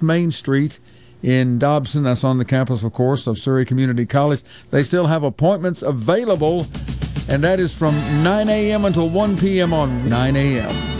South Main Street in Dobson. That's on the campus, of course, of Surrey Community College. They still have appointments available, and that is from 9 a.m. until 1 p.m. on 9 a.m.